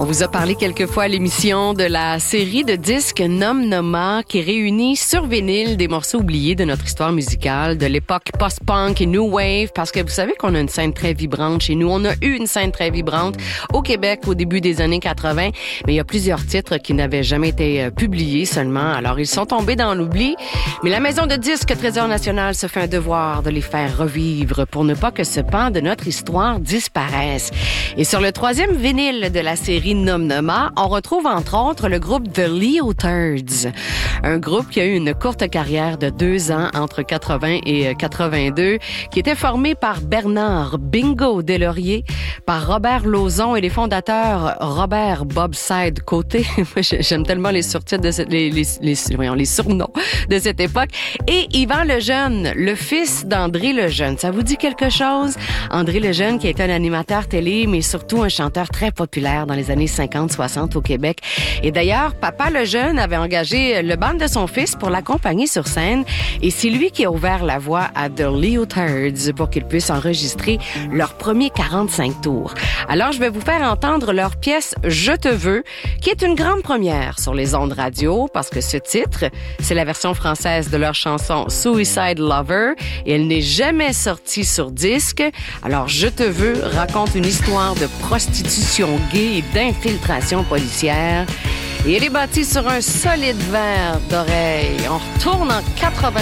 On vous a parlé quelques fois à l'émission de la série de disques Nom Noma qui réunit sur vinyle des morceaux oubliés de notre histoire musicale, de l'époque post-punk et new wave, parce que vous savez qu'on a une scène très vibrante chez nous. On a eu une scène très vibrante au Québec au début des années 80, mais il y a plusieurs titres qui n'avaient jamais été publiés seulement. Alors, ils sont tombés dans l'oubli, mais la maison de disques Trésor National se fait un devoir de les faire revivre pour ne pas que ce pan de notre histoire disparaisse. Et sur le troisième vinyle de la série Nom Noma, on retrouve entre autres le groupe The Leotards, un groupe qui a eu une courte carrière de 2 ans entre 80 et 82, qui était formé par Bernard Bingo Deslauriers, par Robert Lauzon et les fondateurs Robert Bobside Côté. J'aime tellement les surtitres de les surnoms de cette époque. Et Yvan Lejeune, le fils d'André Lejeune. Ça vous dit quelque chose? André Lejeune, qui est un animateur télé, mais surtout un chanteur très populaire dans les années 50-60 au Québec. Et d'ailleurs, Papa Lejeune avait engagé le band de son fils pour l'accompagner sur scène. Et c'est lui qui a ouvert la voie à The Leotards pour qu'ils puissent enregistrer leur premier 45 tours. Alors, je vais vous faire entendre leur pièce « Je te veux », qui est une grande première sur les ondes radio, parce que ce titre, c'est la version française de leur chanson « Suicide Lover » et elle n'est jamais sortie sur disque. Alors, « Je te veux » raconte une histoire de prostitution gay et d'infiltration policière. Et elle est bâtie sur un solide verre d'oreille. On retourne en 80.